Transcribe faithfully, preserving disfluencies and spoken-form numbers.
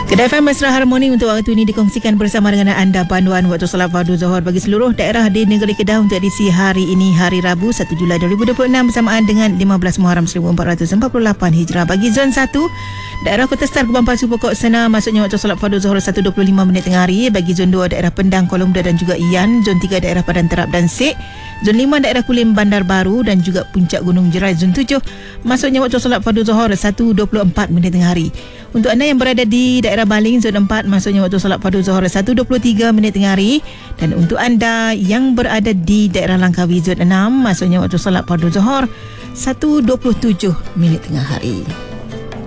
Kedai F M Mesra Harmoni untuk waktu ini dikongsikan bersama dengan anda panduan waktu solat fardu Zuhur bagi seluruh daerah di negeri Kedah untuk edisi hari ini, hari Rabu satu Julai dua ribu dua puluh enam bersamaan dengan lima belas Muharram seribu empat ratus empat puluh lapan Hijrah. Bagi zon satu, daerah Kota Star, Kubang Pasu, Pokok Sena, maksudnya waktu solat fardu Zuhur satu dua puluh lima minit tengah hari. Bagi zon dua, daerah Pendang, Kuala Lumpur dan juga Ian. Zon tiga, daerah Padan Terap dan Sek. Zon lima, daerah Kulim, Bandar Baru dan juga Puncak Gunung Jerai. Zon tujuh, maksudnya waktu solat fardu Zuhur satu dua puluh empat minit tengah hari. Untuk anda yang berada di daerah Baling, zon empat, maksudnya waktu solat fardu Zuhur satu dua puluh tiga minit tengah hari. Dan untuk anda yang berada di daerah Langkawi, zon enam, maksudnya waktu solat fardu Zuhur satu dua puluh tujuh minit tengah hari.